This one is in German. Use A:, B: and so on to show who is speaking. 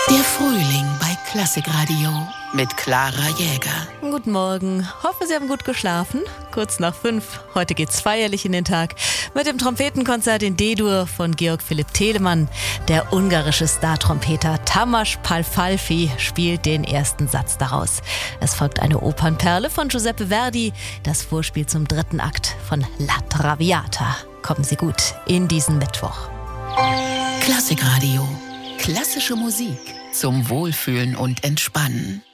A: Der Frühling bei Klassikradio mit Clara Jäger.
B: Guten Morgen. Hoffe, Sie haben gut geschlafen. Kurz nach 5. Heute geht's feierlich in den Tag mit dem Trompetenkonzert in D-Dur von Georg Philipp Telemann. Der ungarische Star-Trompeter Tamás Palfalfi spielt den ersten Satz daraus. Es folgt eine Opernperle von Giuseppe Verdi, das Vorspiel zum 3. Akt von La Traviata. Kommen Sie gut in diesen Mittwoch.
A: Klassikradio. Klassische Musik zum Wohlfühlen und Entspannen.